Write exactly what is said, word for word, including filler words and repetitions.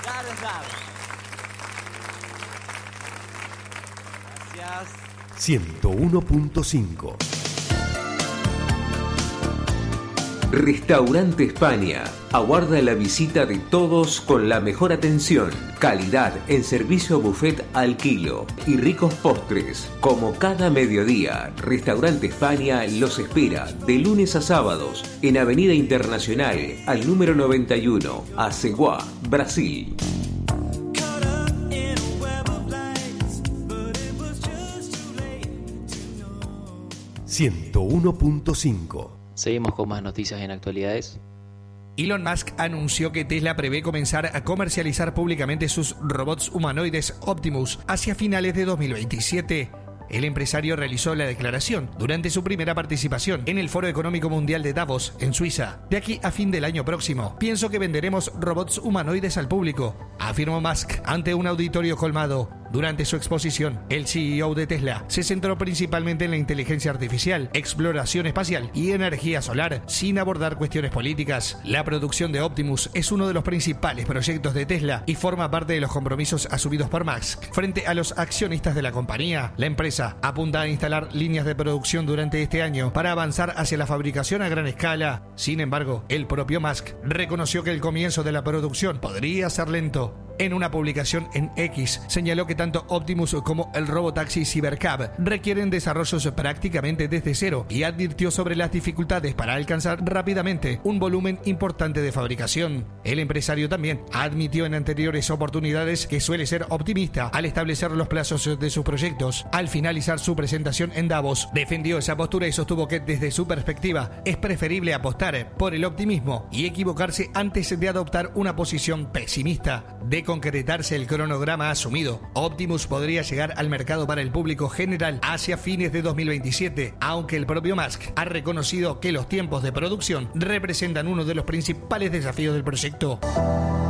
Gracias. ciento uno punto cinco. Restaurante España aguarda la visita de todos con la mejor atención, calidad en servicio buffet al kilo y ricos postres. Como cada mediodía, Restaurante España los espera de lunes a sábados en Avenida Internacional al número noventa y uno, Aceguá, Brasil. ciento uno punto cinco. Seguimos con más noticias en actualidades. Elon Musk anunció que Tesla prevé comenzar a comercializar públicamente sus robots humanoides Optimus hacia finales de dos mil veintisiete. El empresario realizó la declaración durante su primera participación en el Foro Económico Mundial de Davos, en Suiza. De aquí a fin del año próximo, pienso que venderemos robots humanoides al público, afirmó Musk ante un auditorio colmado. Durante su exposición, el C E O de Tesla se centró principalmente en la inteligencia artificial, exploración espacial y energía solar, sin abordar cuestiones políticas. La producción de Optimus es uno de los principales proyectos de Tesla y forma parte de los compromisos asumidos por Musk frente a los accionistas de la compañía. La empresa apunta a instalar líneas de producción durante este año para avanzar hacia la fabricación a gran escala. Sin embargo, el propio Musk reconoció que el comienzo de la producción podría ser lento. En una publicación en X, señaló que tanto Optimus como el robotaxi Cybercab requieren desarrollos prácticamente desde cero y advirtió sobre las dificultades para alcanzar rápidamente un volumen importante de fabricación. El empresario también admitió en anteriores oportunidades que suele ser optimista al establecer los plazos de sus proyectos. Al finalizar su presentación en Davos, defendió esa postura y sostuvo que desde su perspectiva es preferible apostar por el optimismo y equivocarse antes de adoptar una posición pesimista. De concretarse el cronograma asumido, Optimus podría llegar al mercado para el público general hacia fines de dos mil veintisiete, aunque el propio Musk ha reconocido que los tiempos de producción representan uno de los principales desafíos del proyecto.